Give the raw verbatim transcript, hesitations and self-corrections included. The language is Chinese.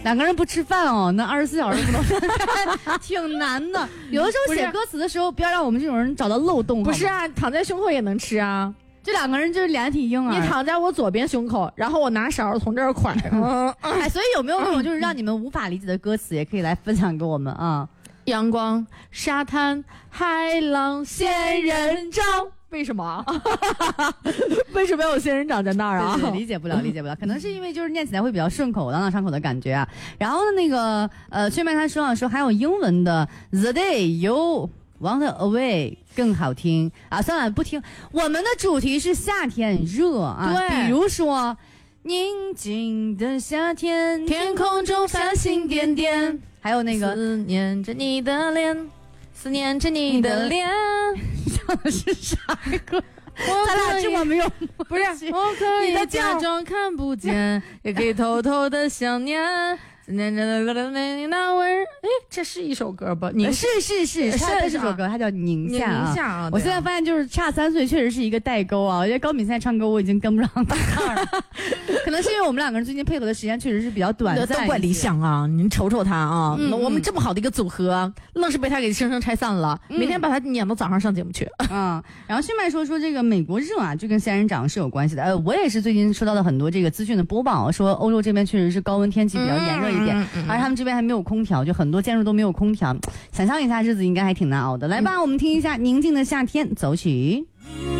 两个人不吃饭哦，那二十四小时不能分开，挺难的。有的时候写歌词的时候，不要让我们这种人找到漏洞。 不是啊，躺在胸口也能吃啊。 这两个人就是连体婴儿。 你躺在我左边胸口，然后我拿勺从这儿蒯。嗯， 哎，所以有没有那种就是让你们无法理解的歌词，也可以来分享给我们啊？ 阳光、沙滩、海浪、仙人掌。为什么？为什么有仙人掌在那儿啊？ 对对对，理解不了，理解不了。可能是因为就是念起来会比较顺口，朗朗上口的感觉啊。然后呢，那个呃，薛麦他说啊，说还有英文的 The Day You Want Away 更好听啊。算了，不听。我们的主题是夏天热啊， 对， 比如说宁静的夏天， 天空中繁星点点， 还有那个思念着你的脸。思念着你的脸， 唱的是啥歌？咱俩这么没有， 不是，我可以假装看不见，也可以偷偷的想念。思念着的你那味儿，哎，这是一首歌吧？宁是是是，是这首歌，它叫宁夏啊。 宁夏啊！ 我现在发现就是差三岁，确实是一个代沟啊。我觉得高敏现在唱歌我已经跟不上他了，可能是因为我们两个人最近配合的时间确实是比较短暂。 都怪理想啊！您瞅瞅他啊，嗯、我们这么好的一个组合，愣是被他给生生拆散了。嗯、每天把他撵到早上上节目去。 嗯，然后迅麦说说这个美国热啊，就跟仙人掌是有关系的。呃，我也是最近收到了很多这个资讯的播报，说欧洲这边确实是高温天气比较炎热一点，嗯嗯嗯、而他们这边还没有空调，就很多建筑都没有空调。想象一下，日子应该还挺难熬的。来吧，我们听一下《宁静的夏天》，走起。